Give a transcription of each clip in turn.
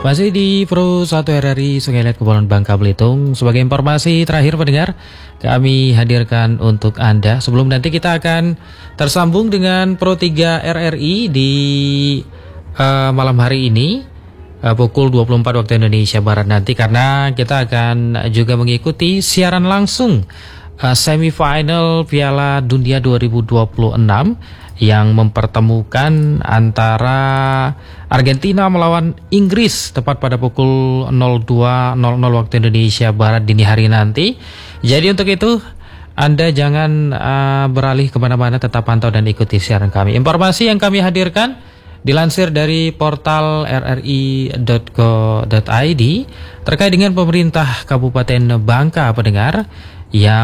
Masih di Pro 1 RRI Sungai Liat Kepulauan Bangka Belitung. Sebagai informasi terakhir pendengar, kami hadirkan untuk Anda. Sebelum nanti kita akan tersambung dengan Pro 3 RRI di malam hari ini pukul 24 waktu Indonesia Barat nanti, karena kita akan juga mengikuti siaran langsung semifinal Piala Dunia 2026 yang mempertemukan antara Argentina melawan Inggris tepat pada pukul 02.00 waktu Indonesia Barat dini hari nanti. Jadi untuk itu Anda jangan beralih kemana-mana, tetap pantau dan ikuti siaran kami. Informasi yang kami hadirkan dilansir dari portal rri.co.id terkait dengan pemerintah Kabupaten Bangka pendengar yang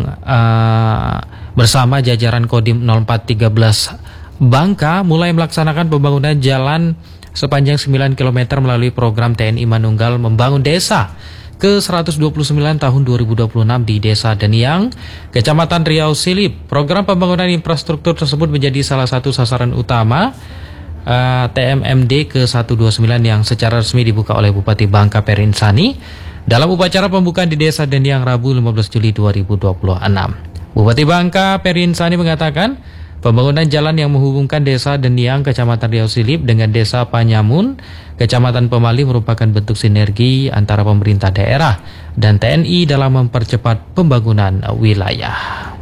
bersama jajaran Kodim 0413 Bangka mulai melaksanakan pembangunan jalan sepanjang 9 km melalui program TNI Manunggal Membangun Desa ke-129 tahun 2026 di Desa Deniang, Kecamatan Riau Silip. Program pembangunan infrastruktur tersebut menjadi salah satu sasaran utama TMMD ke-129 yang secara resmi dibuka oleh Bupati Bangka Peri Insani dalam upacara pembukaan di Desa Deniang Rabu 15 Juli 2026. Bupati Bangka Peri Insani mengatakan pembangunan jalan yang menghubungkan Desa Deniang, Kecamatan Riau Silip dengan Desa Panyamun, Kecamatan Pemali merupakan bentuk sinergi antara pemerintah daerah dan TNI dalam mempercepat pembangunan wilayah.